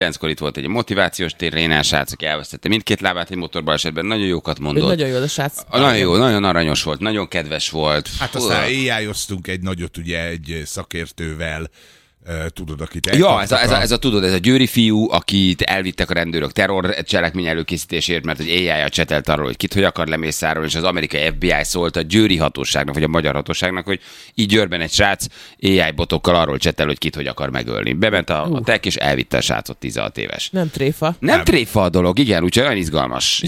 9-kor itt volt egy motivációs tér, Rénás srác, aki elvesztette mindkét lábát egy motorbalesetben, nagyon jókat mondott. Nagyon jó, a srác. Nagyon jó, nagyon aranyos volt, nagyon kedves volt. Hát aztán éjjájoztunk egy nagyot ugye egy szakértővel, tudod, akit ez a győri fiú, akit elvittek a rendőrök terrorcselekmény előkészítésért, mert egy AI-jal csetelt arról, hogy kit hogy akar lemészárolni, és az amerikai FBI szólt a győri hatóságnak, vagy a magyar hatóságnak, hogy így Győrben egy srác AI botokkal arról csetel, hogy kit hogy akar megölni. Bement a tek, és elvitte a srácot 16 éves. Nem tréfa. Nem tréfa a dolog, igen, úgyhogy olyan izgalmas.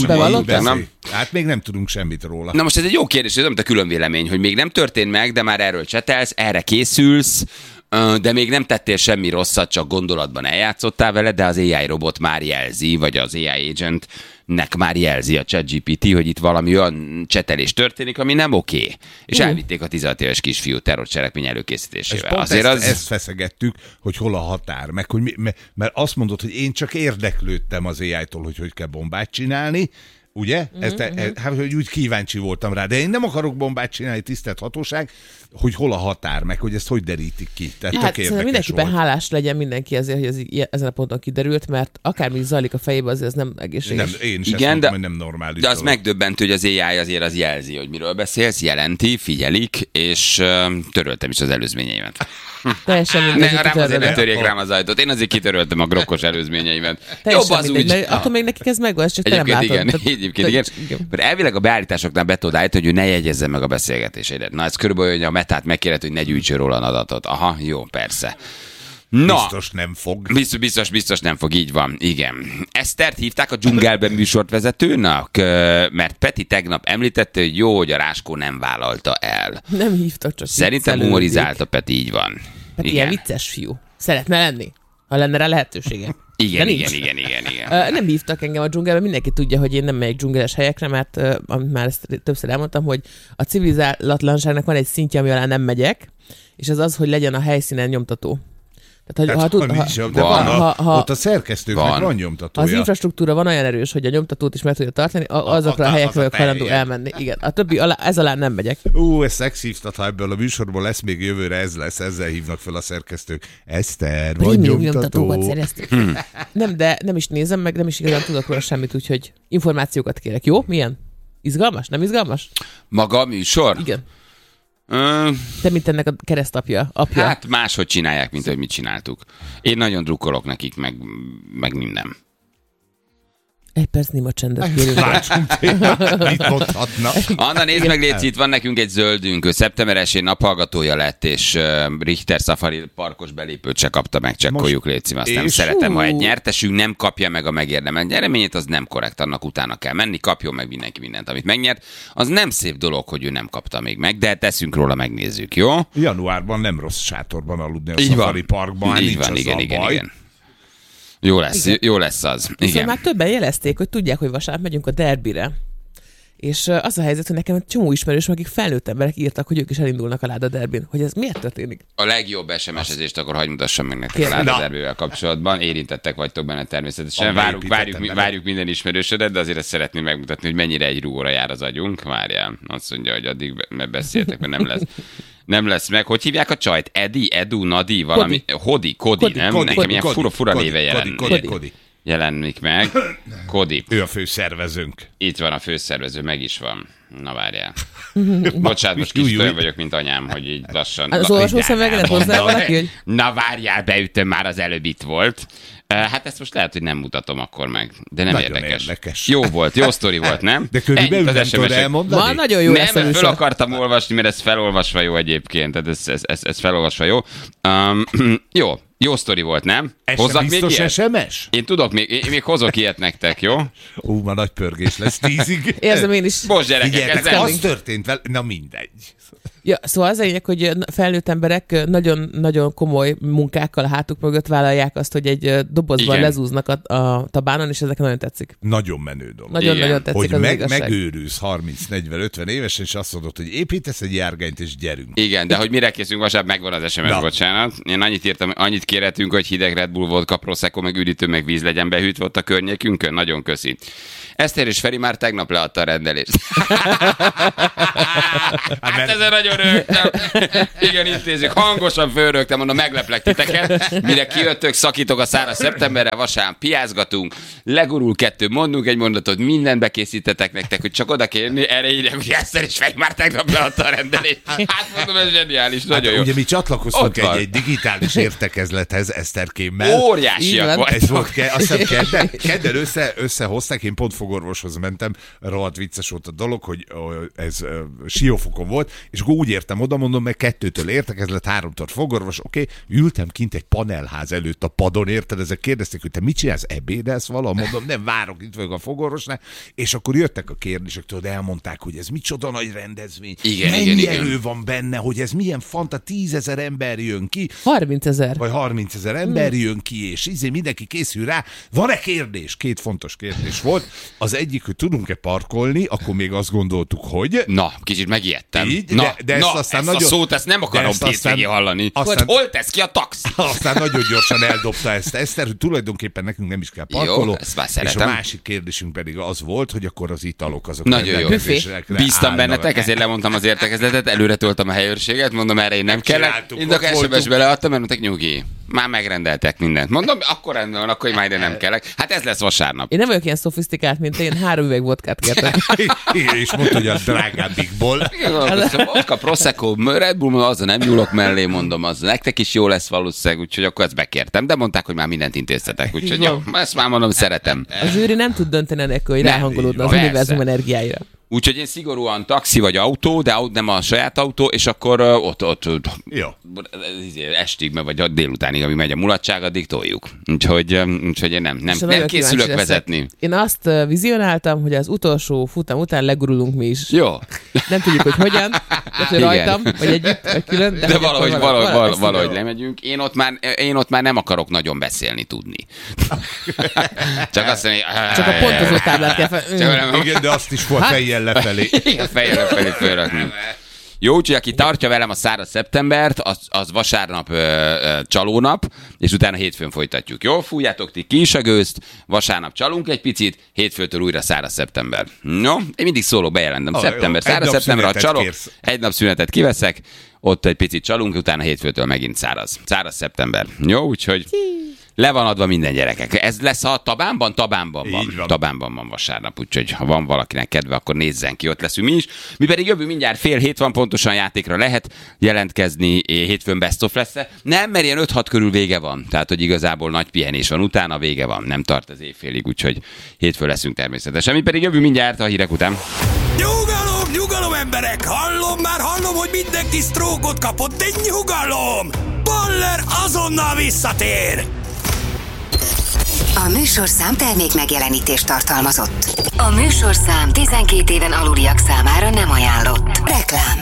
Hát még nem tudunk semmit róla. Na most ez egy jó kérdés, ez nem te külön vélemény, hogy még nem történt meg, de már erről csetelsz, erre készülsz, de még nem tettél semmi rosszat, csak gondolatban eljátszottál vele, de az AI robot már jelzi, vagy az AI agentnek már jelzi a ChatGPT, hogy itt valami olyan csetelés történik, ami nem oké. És elvitték a 16 éves kisfiú terrorcselekmény előkészítésével. Azért ezt feszegettük, hogy hol a határ, meg hogy mert azt mondod, hogy én csak érdeklődtem az AI-tól, hogy kell bombát csinálni, ugye? Hát, hogy úgy kíváncsi voltam rá, de én nem akarok bombát csinálni, tisztelt hatóság, hogy hol a határ, meg hogy ezt hogy derítik ki. Tehát hát szerintem mindenképpen hálás legyen mindenki ezért, hogy ez ezen a ponton kiderült, mert akármi zajlik a fejébe, azért ez nem egészséges. Nem, én is igen, mondom, hogy nem normális. De az megdöbbentő, hogy az AI azért az jelzi, hogy miről beszélsz, jelenti, figyelik, és töröltem is az előzményeimet. Teljesen mindegy. Rám azért ne törjék rám az ajtót. Én azért kitöröltem a grokkos előzményeimet. Jobb az úgy. Attól még nekik ez megvan, csak te nem látod. Egyébként igen. Mert elvileg a beállításoknál be tudod állítani, hogy ő ne jegyezzen meg a beszélgetéseidet. Na, ez körülbelül, hogy a Metát megkéred, hogy ne gyűjtsön róla adatot. Aha, jó, persze. Na, biztos nem fog. Biztos nem fog, így van, igen. Esztert hívták a dzsungelben műsorvezetőnek, mert Peti tegnap említette, hogy jó, hogy a Ráskó nem vállalta el. Nem hívtak, csak szerintem humorizált a Peti, így van. Peti ilyen vicces fiú. Szeretne lenni, ha lenne rá lehetősége. Igen. Nem hívtak engem a dzsungelbe, mindenki tudja, hogy én nem megyek dzsungeles helyekre, mert már ezt többször elmondtam, hogy a civilizálatlanságnak van egy szintje, ami alá nem megyek, és az, hogy legyen a helyszínen nyomtató. Tehát, ott a szerkesztőknek van nyomtatója. Az infrastruktúra van olyan erős, hogy a nyomtatót is meg tudja tartani, azokra a helyekre vagyok hajlandó elmenni. Igen, a többi ez alá nem megyek. Ezt szexhívtat, ha ebből a műsorból lesz még jövőre, ez lesz, ezzel hívnak fel a szerkesztők. Eszter, van nyomtató. Nem, de nem is nézem meg, nem is igazán tudok róla semmit, úgyhogy információkat kérek. Jó? Milyen? Izgalmas? Nem izgalmas? Maga a műsor? Igen. Te, mint ennek a keresztapja, apja. Hát máshogy csinálják, mint hogy mit csináltuk. Én nagyon drukkolok nekik, meg minden. Egy perc néma csendet kérünk. Mit mondhatna? Anna, nézd meg, Léci, itt van nekünk egy zöldünk. Ő szeptember 1-én naphallgatója lett, és Richter Safari parkos belépőt se kapta meg. Csekkoljuk, Léci, azt nem szeretem, ha egy nyertesünk nem kapja meg a megérdemelt nyereményét, az nem korrekt, annak utána kell menni, kapjon meg mindenki mindent, amit megnyert. Az nem szép dolog, hogy ő nem kapta még meg, de teszünk róla, megnézzük, jó? Januárban nem rossz sátorban aludni a Safari parkban. Így van, igen. Jó lesz az. Igen. Már többen jelezték, hogy tudják, hogy vasárnap megyünk a derbire. És az a helyzet, hogy nekem egy csomó ismerős, akik felnőtt emberek írtak, hogy ők is elindulnak a Láda derbin. Hogy ez miért történik? A legjobb SMS-ezést akkor hagyd mutassam meg nektek a Láda derbivel kapcsolatban. Érintettek vagytok benne természetesen. Várjuk minden ismerősödet, de azért ezt szeretném megmutatni, hogy mennyire egy rúgóra jár az agyunk. Várjál, azt mondja, hogy addig beszéltek, mert nem lesz. Nem lesz meg. Hogy hívják a csajt? Edu, Nadi, valami? Kodi, nem? Nekem ilyen fura néve jelenik meg. Kodi. Ő a főszervezőnk. Itt van a főszervező, meg is van. Na várjál. Bocsánat, most kicsit olyan vagyok, mint anyám, hogy így lassan... Az olvasószöveget hozzá valaki, hogy... Na várjál, beütöm, már az előbb itt volt. Hát ezt most lehet, hogy nem mutatom akkor meg, de nem érdekes. Jó volt, jó sztori volt, nem? De körülbelül nem tudod elmondani? Van, nagyon jó nem, mert föl akartam olvasni, mert ez felolvasva jó egyébként. Tehát ez felolvasva jó. Jó sztori volt, nem? Hozzak még ilyet? SMS? Én tudok, még hozok ilyet nektek, jó? Már nagy pörgés lesz 10-ig. Érzem én is. Most gyerekek, az történt vele, na mindegy. Ja, szóval az a lényeg, hogy felnőtt emberek nagyon komoly munkákkal a hátuk mögött vállalják azt, hogy egy dobozban lezúznak a tabánon, és ezek nagyon tetszik. Nagyon menő dolog. Nagyon tetszik hogy az igazság. megőrülsz 30-40-50 évesen, és azt mondod, hogy építesz egy járgányt, és gyerünk. Igen, de hogy mire készünk vasárnap, megvan az SMS, bocsánat. Én annyit kérhetünk, hogy hideg Red Bull volt, Prosecco, meg üdítő, meg víz legyen behűtve ott a környékünkön. Nagyon köszi. Eszter és Feri már tegnap leadta a rendelést. Hát ez ezen nagyon rögtem. Igen, intézzük. Hangosan fölrögtem, mondom, megleplek titeket. Mire kijöttök, szakítok a száraz szeptemberre, vasárnap piázgatunk, legurul 2, mondunk egy mondatot, mindent bekészítetek nektek, hogy csak oda kérni, erre írják, hogy Eszter és Fej már tegnap leadta a rendelést. Hát mondom, ez zseniális, nagyon jó. Ugye mi csatlakoztunk egy digitális értekezlethez Eszterkémmel. Óriásiak volt. Ez volt, azt hiszem kedden összehozták, én pont fogorvoshoz mentem, rohadt vicces volt a dolog, hogy ez Siófokon volt, és akkor úgy értem oda, mondom, meg 2-től értekezlet, 3-tól fogorvos, oké, ültem kint egy panelház előtt a padon, érted, ezek kérdezték, hogy te mit csinálsz, ebédelsz vala? Mondom, nem, várok, itt vagyok a fogorvosnál, és akkor jöttek a kérdések, tudod, elmondták, hogy ez micsoda nagy rendezvény, mennyi erő van benne, hogy ez milyen fanta, 10 000 ember jön ki. 30 000. Vagy 30 000 ember jön ki, és mindenki készül rá. Van-e kérdés? 2 fontos kérdés volt. Az egyik, hogy tudunk-e parkolni, akkor még azt gondoltuk, hogy... Na, kicsit megijedtem. Így, de ezt nagyon... a szót, ezt nem akarom pénzvégén hallani. Hogy hol tesz ki a taxi? Aztán nagyon gyorsan eldobta ezt Eszter, hogy tulajdonképpen nekünk nem is kell parkoló. Jó, ezt már szeretem. És a másik kérdésünk pedig az volt, hogy akkor az italok azok nagyon jó. Bíztam bennetek, ezért lemondtam az értekezletet, előre toltam a helyőrséget, mondom, erre én nem kellett. Én a SMS-be leadtam, mert mondták, nyugi. Már megrendeltek mindent. Mondom, akkor rendben van, akkor már ide nem kellek. Hát ez lesz vasárnap. Én nem vagyok ilyen szofisztikált, mint én, 3 üveg vodkát kértem. És mondta, hogy a drágábbikból. Vodka, Prosecco, Red Bull, azzal nem nyúlok mellé, mondom, az nektek is jó lesz valószínűleg, úgyhogy akkor ezt bekértem, de mondták, hogy már mindent intéztetek, úgyhogy jó, ezt már mondom, szeretem. A zsűri nem tud dönteni enélkül, hogy ráhangolódna az univerzum energiáira. Úgyhogy én szigorúan taxi vagy autó, de nem a saját autó, és akkor ott estig, vagy délutánig, ami megy a mulatság, addig toljuk. Úgyhogy én nem készülök vezetni. Én azt vizionáltam, hogy az utolsó futam után legurulunk mi is. Jó. Nem tudjuk, hogy hogyan, de hogy rajtam, vagy együtt, vagy külön. De valahogy lemegyünk. Én ott már nem akarok nagyon beszélni tudni. Csak azt mondani, csak a pontozó táblát kell fel. Igen, de azt is fejjel lefelé. Igen, fejjel lefelé fölrakni. Jó, úgyhogy aki tartja velem a száraz szeptembert, az vasárnap csalónap, és utána hétfőn folytatjuk. Jó, fújjátok ti ki is a gőzt, vasárnap csalunk egy picit, hétfőtől újra száraz szeptember. No, én mindig szólok, bejelentem. Szeptember, száraz szeptember, ha csalok, egy nap szünetet kiveszek, ott egy picit csalunk, utána hétfőtől megint száraz. Száraz szeptember. Jó, úgyhogy... Le van adva minden, gyerekek. Ez lesz a Tabánban? Tabánban van. Tabánban van vasárnap, úgyhogy ha van valakinek kedve, akkor nézzen ki, ott leszünk mi is. Mi pedig jövő mindjárt 6:30 van, pontosan játékra lehet jelentkezni, hétfőn best of lesz. Nem, mert ilyen 5-6 körül vége van. Tehát, hogy igazából nagy pihenés van, utána vége van. Nem tart az évfélig, úgyhogy hétfőn leszünk természetesen. Mi pedig jövő mindjárt a hírek után. Nyugalom, emberek! Hallom, hogy mindenki sztrókot kapott, de nyugalom! Baller azonnal visszatér! A műsorszám termék megjelenítést tartalmazott. A műsorszám 12 éven aluliak számára nem ajánlott. Reklám.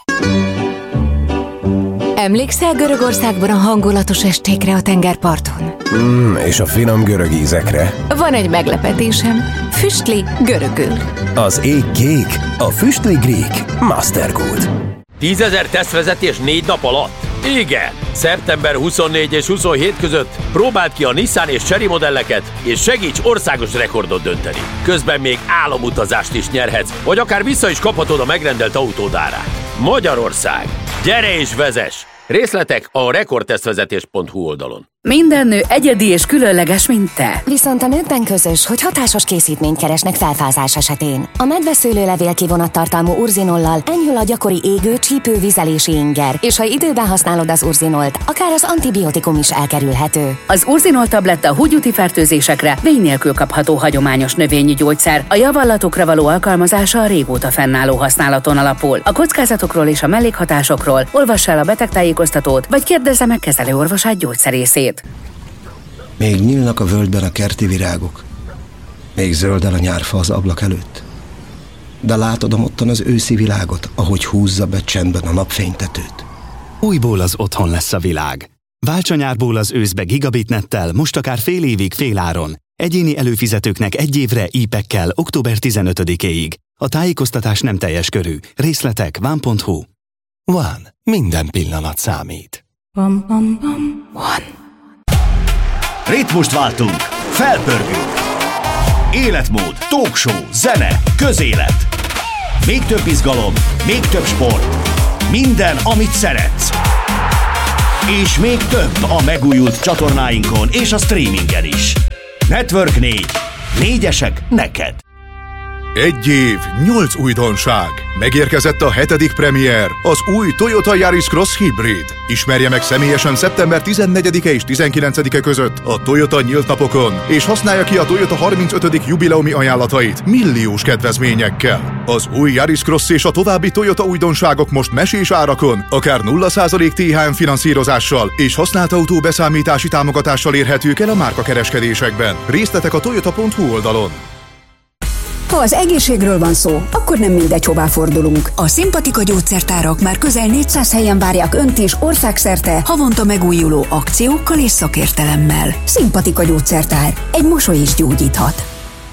Emlékszel Görögországban a hangulatos estékre a tengerparton? És a finom görög ízekre. Van egy meglepetésem. Füstli görögül. Az ég kék, a füstli Greek Mastergold. 10 000 tesztvezetés 4 nap alatt? Igen! Szeptember 24 és 27 között próbáld ki a Nissan és Chery modelleket, és segíts országos rekordot dönteni. Közben még álomutazást is nyerhetsz, vagy akár vissza is kaphatod a megrendelt autód árát. Magyarország! Gyere és vezess! Részletek a rekordtesztvezetés.hu oldalon. Minden nő egyedi és különleges, mint te. Viszont a nőkben közös, hogy hatásos készítményt keresnek felfázás esetén. A medveszőlőlevél kivonattartalmú urzinollal enyhül a gyakori égő, csípő, vizelési inger, és ha időben használod az urzinolt, akár az antibiotikum is elkerülhető. Az urzinol tabletta húgyúti fertőzésekre vény nélkül kapható hagyományos növényi gyógyszer. A javallatokra való alkalmazása a régóta fennálló használaton alapul. A kockázatokról és a mellékhatásokról olvass el a betegtájékoztatót, vagy kérdezze meg kezelőorvosát gyógyszerészét. Még nyílnak a völgyben a kerti virágok. Még zöldel a nyárfa az ablak előtt. De látod ottan az őszi világot, ahogy húzza be csendben a napfénytetőt. Újból az otthon lesz a világ. Válts a nyárból az őszbe gigabitnettel, most akár fél évig féláron. Egyéni előfizetőknek 1 évre e-packkel október 15-éig. A tájékoztatás nem teljes körű. Részletek van.hu. Van. Minden pillanat számít. One. Ritmust váltunk, felpörgünk. Életmód, talkshow, zene, közélet. Még több izgalom, még több sport. Minden, amit szeretsz. És még több a megújult csatornáinkon és a streamingen is. Network 4. Négyesek neked. 1 év, 8 újdonság. Megérkezett a 7. premier, az új Toyota Yaris Cross Hybrid. Ismerje meg személyesen szeptember 14-e és 19-e között a Toyota nyílt napokon, és használja ki a Toyota 35. jubileumi ajánlatait milliós kedvezményekkel. Az új Yaris Cross és a további Toyota újdonságok most mesés árakon, akár 0% THM finanszírozással és használt autó beszámítási támogatással érhetők el a márkakereskedésekben. Részletek a toyota.hu oldalon. Ha az egészségről van szó, akkor nem mindegy, hová fordulunk. A Szimpatika gyógyszertárak már közel 400 helyen várják Önt is országszerte havonta megújuló akciókkal és szakértelemmel. Szimpatika gyógyszertár. Egy mosoly is gyógyíthat.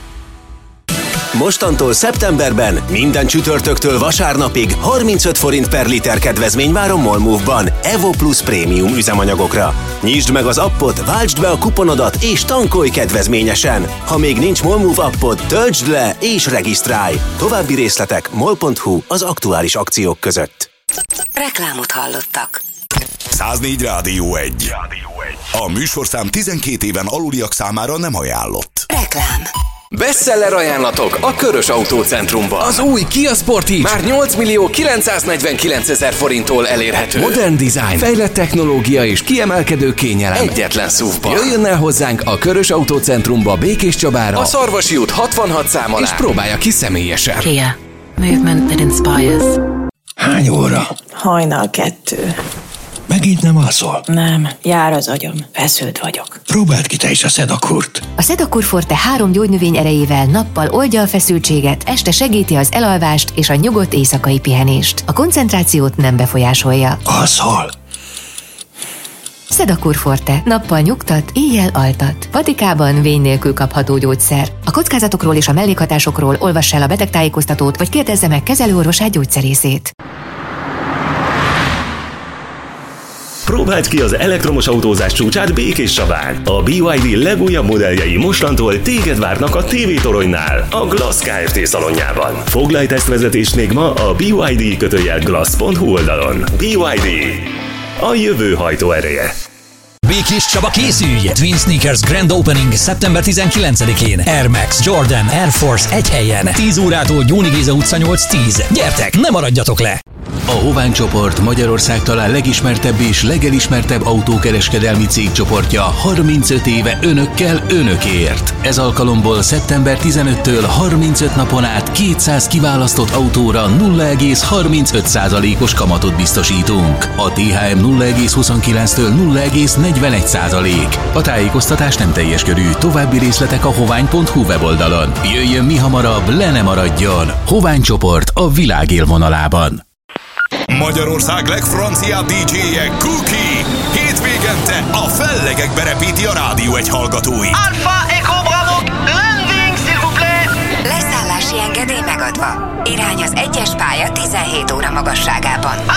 Mostantól szeptemberben minden csütörtöktől vasárnapig 35 forint per liter kedvezmény vár a Molmove-ban Evo Plus prémium üzemanyagokra. Nyisd meg az appot, váltsd be a kuponodat és tankolj kedvezményesen. Ha még nincs Molmove appod, töltsd le és regisztrálj. További részletek mol.hu az aktuális akciók között. Reklámot hallottak. 104 Rádió 1. A műsorszám 12 éven aluliak számára nem ajánlott. Reklám. Bestseller ajánlatok a Körös Autócentrumban. Az új Kia Sportage már 8.949.000 forinttól elérhető. Modern design, fejlett technológia és kiemelkedő kényelem egyetlen SUV-ban. Jöjjön el hozzánk a Körös Autócentrumba Békés Csabára, a Szarvasi út 66 szám alá, és próbálja ki személyesen. Kia. Movement that inspires. Hány óra? 1:30. Megint nem alszol? Nem, jár az agyam. Feszült vagyok. Próbáld ki te is a Sedakurt. A Sedakur Forte 3 gyógynövény erejével nappal oldja a feszültséget, este segíti az elalvást és a nyugodt éjszakai pihenést. A koncentrációt nem befolyásolja. Alszol? Sedakur Forte. Nappal nyugtat, éjjel altat. Patikában vény nélkül kapható gyógyszer. A kockázatokról és a mellékhatásokról olvass el a betegtájékoztatót, vagy kérdezze meg kezelőorvosát, gyógyszerészét. Próbáld ki az elektromos autózás csúcsát Békéscsabán. A BYD legújabb modelljei mostantól téged várnak a TV Toronynál, a Glass Kft. Szalonjában. Foglalj tesztvezetést még ma a BYD-glass.hu oldalon. BYD. A jövő hajtóereje. Békéscsaba, készülj! Twin Sneakers Grand Opening szeptember 19-én. Air Max, Jordan, Air Force egy helyen. 10 órától Gyóni Géza utca 8-10. Gyertek, ne maradjatok le! A Hovány csoport Magyarország talán legismertebb és legelismertebb autókereskedelmi cégcsoportja 35 éve önökkel, önökért. Ez alkalomból szeptember 15-től 35 napon át 200 kiválasztott autóra 0,35%-os kamatot biztosítunk. A THM 0,29-től 0,41%. A tájékoztatás nem teljes körű, további részletek a hovány.hu weboldalon. Jöjjön mi hamarabb, le ne maradjon! Hovány csoport a világ élvonalában. Magyarország legfranciább DJ-je Cookie hétvégente a fellegekbe repíti a Rádió 1 hallgatóit. Alpha Echo Bravo, landing s'il vous plaît! Leszállási engedély megadva. Irány az 1-es pálya 17 óra magasságában.